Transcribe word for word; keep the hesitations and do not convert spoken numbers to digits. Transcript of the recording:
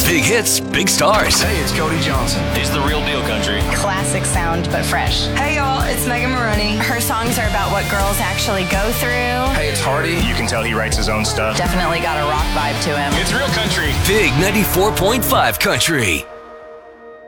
Big hits, big stars. Hey, it's Cody Johnson. He's the real deal country. Classic sound, but fresh. Hey, y'all, it's Megan Maroney. Her songs are about what girls actually go through. Hey, it's Hardy. You can tell he writes his own stuff. Definitely got a rock vibe to him. It's real country. Big ninety-four point five country.